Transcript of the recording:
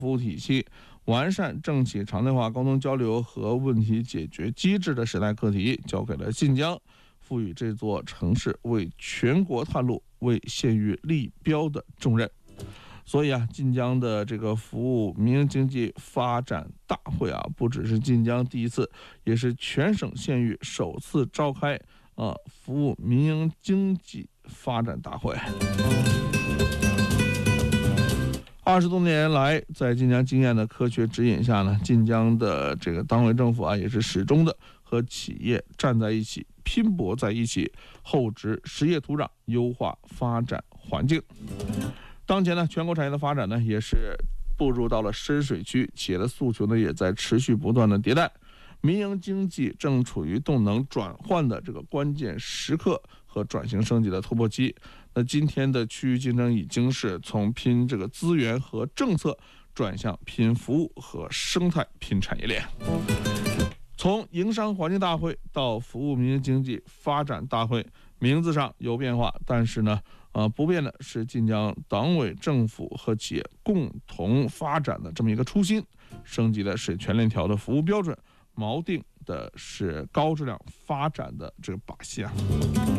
服务体系，完善政企常态化沟通交流和问题解决机制的时代课题交给了晋江，赋予这座城市为全国探路、为县域立标的重任。所以晋江的这个服务民营经济发展大会不只是晋江第一次，也是全省县域首次召开服务民营经济发展大会。20多年来，在晋江经验的科学指引下呢，晋江的这个党委政府也是始终的和企业站在一起，拼搏在一起，厚植实业土壤，优化发展环境。当前呢，全国产业的发展呢，也是步入到了深水区，企业的诉求呢，也在持续不断的迭代。民营经济正处于动能转换的这个关键时刻和转型升级的突破期。那今天的区域竞争已经是从拼这个资源和政策，转向拼服务和生态，拼产业链。从营商环境大会到服务民营经济发展大会，名字上有变化，但是呢，不变的是晋江党委政府和企业共同发展的这么一个初心，升级的是全链条的服务标准，锚定的是高质量发展的这个把戏